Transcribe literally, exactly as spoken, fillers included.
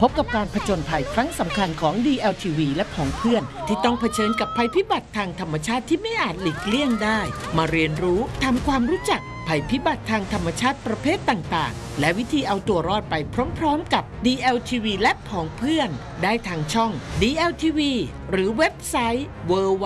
บกับการผจญภัยครั้งสำคัญของ ดี แอล ที วี และผองเพื่อนที่ต้องเผชิญกับภัยพิบัติทางธรรมชาติที่ไม่อาจหลีกเลี่ยงได้มาเรียนรู้ทำความรู้จักภัยพิบัติทางธรรมชาติประเภทต่างๆและวิธีเอาตัวรอดไปพร้อมๆกับ ดี แอล ที วี และผองเพื่อนได้ทางช่อง ดี แอล ที วี หรือเว็บไซต์ ดับเบิลยู